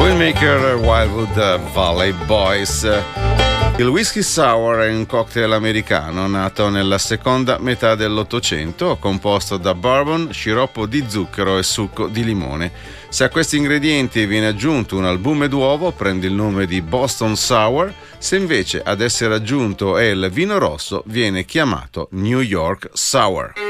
Winemaker Wildwood Valley Boys. Il whisky sour è un cocktail americano nato nella seconda metà dell'Ottocento, composto da bourbon, sciroppo di zucchero e succo di limone. Se a questi ingredienti viene aggiunto un albume d'uovo, prende il nome di Boston Sour. Se invece ad essere aggiunto è il vino rosso, viene chiamato New York Sour.